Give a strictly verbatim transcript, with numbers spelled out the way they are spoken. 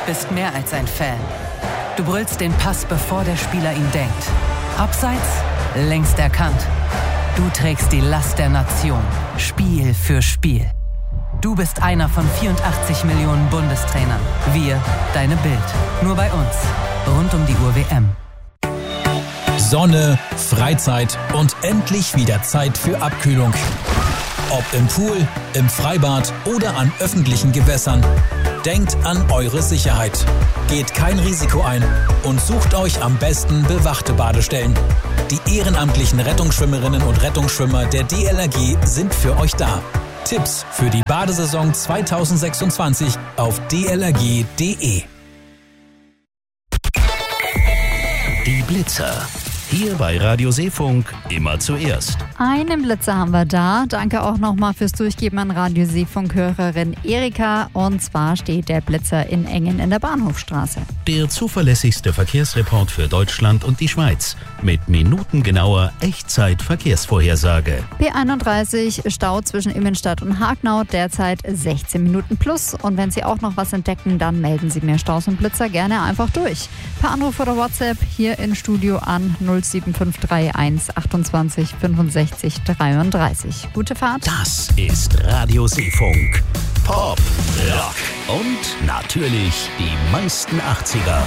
bist mehr als ein Fan. Du brüllst den Pass, bevor der Spieler ihn denkt. Abseits, längst erkannt. Du trägst die Last der Nation, Spiel für Spiel. Du bist einer von vierundachtzig Millionen Bundestrainern. Wir, deine Bild. Nur bei uns. Rund um die Uhr W M. Sonne, Freizeit und endlich wieder Zeit für Abkühlung. Ob im Pool, im Freibad oder an öffentlichen Gewässern. Denkt an eure Sicherheit. Geht kein Risiko ein und sucht euch am besten bewachte Badestellen. Die ehrenamtlichen Rettungsschwimmerinnen und Rettungsschwimmer der D L R G sind für euch da. Tipps für die Badesaison zweitausendsechsundzwanzig auf d l r g punkt d e. Die Blitzer. Hier bei Radio Seefunk immer zuerst. Einen Blitzer haben wir da. Danke auch nochmal fürs Durchgeben an Radio Seefunk-Hörerin Erika. Und zwar steht der Blitzer in Engen in der Bahnhofstraße. Der zuverlässigste Verkehrsreport für Deutschland und die Schweiz. Mit minutengenauer Echtzeit-Verkehrsvorhersage. B einunddreißig, Stau zwischen Immenstadt und Hagnau, derzeit sechzehn Minuten plus. Und wenn Sie auch noch was entdecken, dann melden Sie mir Staus und Blitzer gerne einfach durch. Per Anruf oder WhatsApp hier im Studio an null sieben fünf drei eins achtundzwanzig fünfundsechzig dreiunddreißig. Gute Fahrt. Das ist Radio Seefunk. Pop, Rock und natürlich die meisten achtziger.